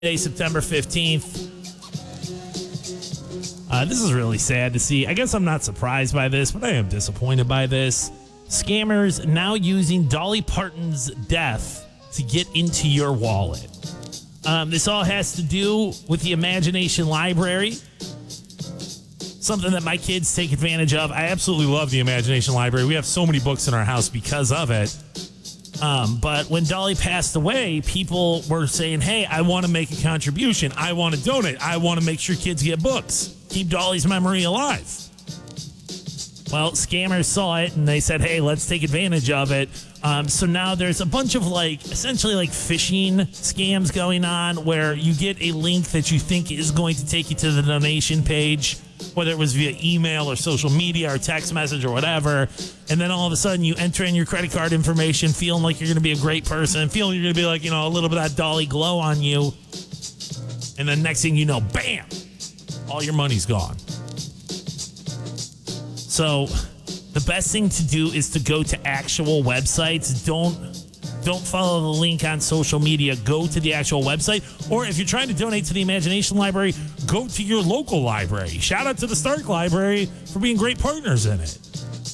Today, September 15th. This is really sad to see. I guess I'm not surprised by this, but I am disappointed by this. Scammers now using Dolly Parton's death to get into your wallet. This all has to do with the Imagination Library. Something that my kids take advantage of. I absolutely love the Imagination Library. We have so many books in our house because of it. But when Dolly passed away, people were saying, hey, I want to make a contribution. I want to donate. I want to make sure kids get books. Keep Dolly's memory alive. Well, scammers saw it and they said, hey, let's take advantage of it. So now there's a bunch of essentially phishing scams going on where you get a link that you think is going to take you to the donation page, whether it was via email or social media or text message or whatever. And then all of a sudden you enter in your credit card information, feeling like you're going to be a great person, feeling you're going to be a little bit of that Dolly glow on you. And then next thing you know, bam, all your money's gone. So the best thing to do is to go to actual websites. Don't follow the link on social media. Go to the actual website. Or if you're trying to donate to the Imagination Library, go to your local library. Shout out to the Stark Library for being great partners in it.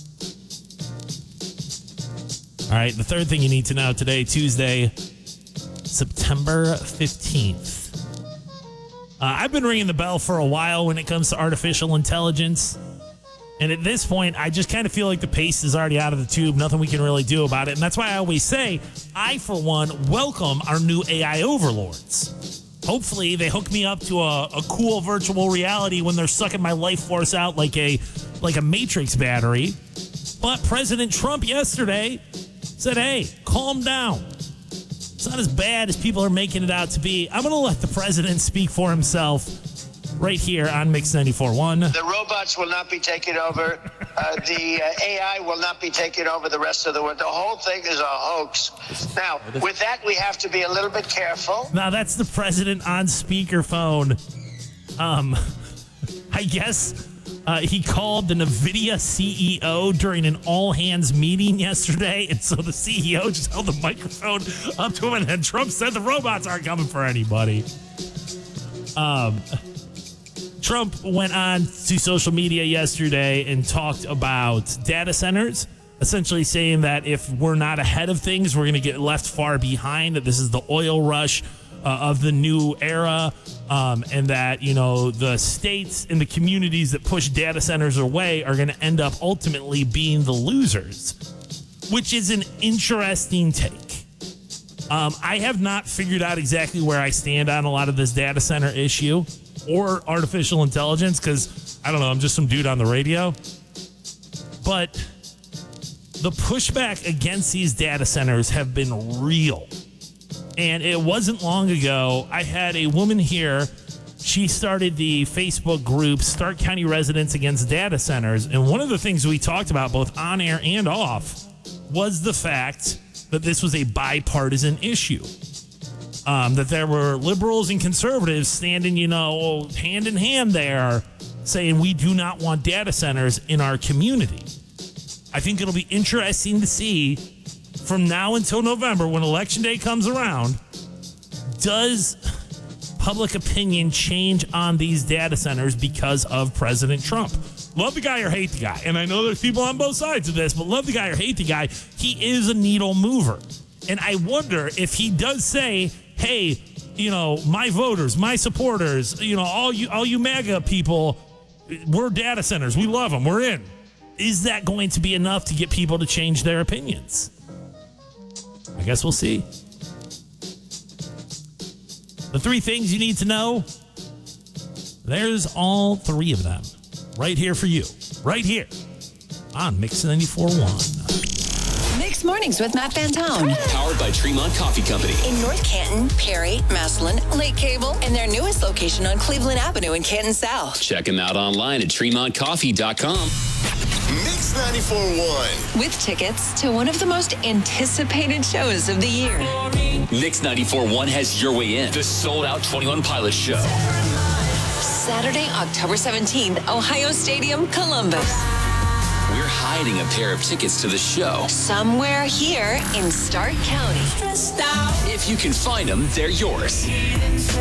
All right, the third thing you need to know today, Tuesday, September 15th. I've been ringing the bell for a while when it comes to artificial intelligence. And at this point, I just kind of feel like the paste is already out of the tube. Nothing we can really do about it. And that's why I always say, I, for one, welcome our new AI overlords. Hopefully, they hook me up to a cool virtual reality when they're sucking my life force out like a Matrix battery. But President Trump yesterday said, hey, calm down. It's not as bad as people are making it out to be. I'm going to let the president speak for himself right here on Mix 94.1. The robots will not be taking over. The AI will not be taking over the rest of the world. The whole thing is a hoax. Now, with that, we have to be a little bit careful. Now, that's the president on speakerphone. I guess he called the NVIDIA CEO during an all-hands meeting yesterday, and so the CEO just held the microphone up to him, and then Trump said the robots aren't coming for anybody. Trump went on to social media yesterday and talked about data centers, essentially saying that if we're not ahead of things, we're going to get left far behind. That this is the oil rush of the new era, and that, the states and the communities that push data centers away are going to end up ultimately being the losers, which is an interesting take. I have not figured out exactly where I stand on a lot of this data center issue or artificial intelligence, because, I don't know, I'm just some dude on the radio. But the pushback against these data centers have been real. And it wasn't long ago, I had a woman here. She started the Facebook group Stark County Residents Against Data Centers. And one of the things we talked about, both on air and off, was the fact that this was a bipartisan issue. That there were liberals and conservatives standing, hand in hand there, saying we do not want data centers in our community. I think it'll be interesting to see from now until November, when Election Day comes around, does public opinion change on these data centers because of President Trump? Love the guy or hate the guy. And I know there's people on both sides of this, but love the guy or hate the guy. He is a needle mover. And I wonder if he does say, hey, my voters, my supporters, all you MAGA people, we're data centers. We love them. We're in. Is that going to be enough to get people to change their opinions? I guess we'll see. The three things you need to know, there's all three of them right here for you, right here on Mix 94.1. Mixed Mornings with Matt Fantone. Powered by Tremont Coffee Company. In North Canton, Perry, Massillon, Lake Cable, and their newest location on Cleveland Avenue in Canton South. Check them out online at TremontCoffee.com. Mix 94.1. With tickets to one of the most anticipated shows of the year. Mix 94.1 has your way in. The sold-out 21 Pilots show. Saturday, October 17th, Ohio Stadium, Columbus. We're hiding a pair of tickets to the show. Somewhere here in Stark County. If you can find them, they're yours.